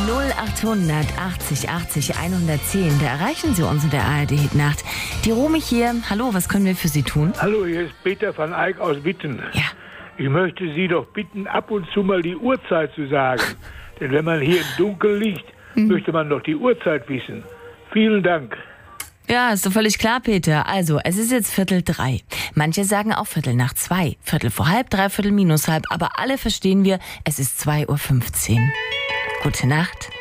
0880 80 110. Da erreichen Sie uns in der ARD-Hitnacht. Die Romy hier. Hallo, was können wir für Sie tun? Hallo, hier ist Peter van Eyck aus Witten. Ja. Ich möchte Sie doch bitten, ab und zu mal die Uhrzeit zu sagen. Denn wenn man hier im Dunkeln liegt, möchte man doch die Uhrzeit wissen. Vielen Dank. Ja, ist doch völlig klar, Peter. Also, es ist jetzt 2:45. Manche sagen auch 2:45, 2:45, 3/4, -halb. Aber alle verstehen wir, es ist 2:15 Uhr. Gute Nacht.